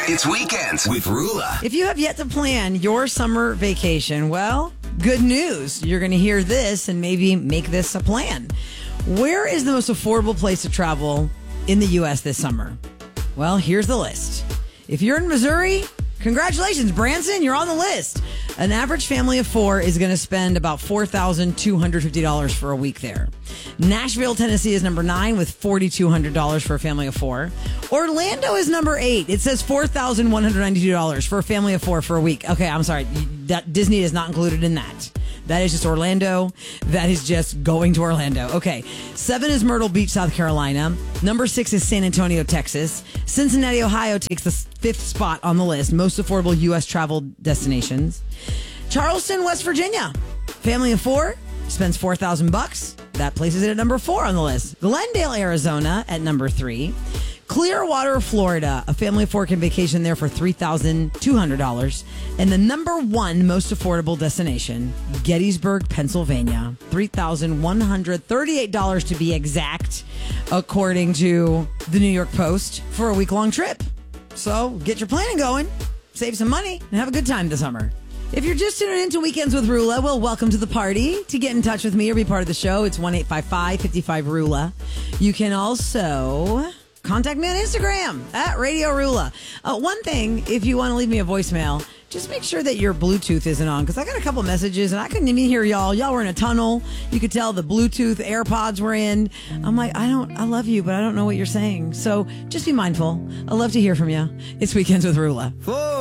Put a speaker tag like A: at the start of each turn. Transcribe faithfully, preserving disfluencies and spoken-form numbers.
A: It's Weekends with Rula.
B: If you have yet to plan your summer vacation, well, good news. You're going to hear this and maybe make this a plan. Where is the most affordable place to travel in the U S this summer? Well, here's the list. If you're in Missouri, congratulations, Branson, you're on the list. An average family of four is going to spend about four thousand two hundred fifty dollars for a week there. Nashville, Tennessee is number nine with four thousand two hundred dollars for a family of four. Orlando is number eight. It says four thousand one hundred ninety-two dollars for a family of four for a week. Okay, I'm sorry. That Disney is not included in that. That is just Orlando. That is just going to Orlando. Okay. Seven is Myrtle Beach, South Carolina. Number six is San Antonio, Texas. Cincinnati, Ohio takes the fifth spot on the list. Most affordable U S travel destinations. Charleston, West Virginia. Family of four spends four thousand bucks. That places it at number four on the list. Glendale, Arizona at number three. Clearwater, Florida. A family of four can vacation there for three thousand two hundred dollars. And the number one most affordable destination, Gettysburg, Pennsylvania. three thousand one hundred thirty-eight dollars to be exact, according to the New York Post, for a week-long trip. So get your planning going, save some money, and have a good time this summer. If you're just tuning into Weekends with Rula, well, welcome to the party. To get in touch with me or be part of the show, it's one eight five five, five five, Rula. You can also contact me on Instagram at Radio Rula. Uh, one thing, if you want to leave me a voicemail, just make sure that your Bluetooth isn't on, because I got a couple messages and I couldn't even hear y'all. Y'all were in a tunnel. You could tell the Bluetooth AirPods were in. I'm like, I don't, I love you, but I don't know what you're saying. So just be mindful. I love to hear from you. It's Weekends with Rula.